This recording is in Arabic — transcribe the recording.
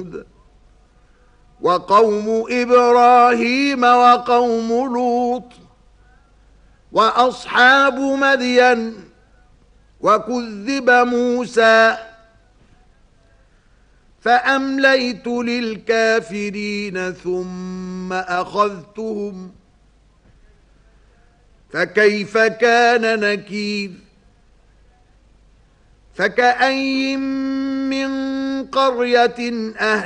وثمود وقوم إبراهيم وقوم لوط وأصحاب مدين وكذب موسى فأمليت للكافرين ثم أخذتهم فكيف كان نكير فكأين من قرية